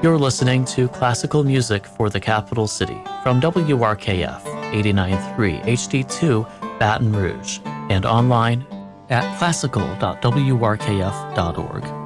You're listening to classical music for the capital city from WRKF 89.3 HD2 Baton Rouge and online at classical.wrkf.org.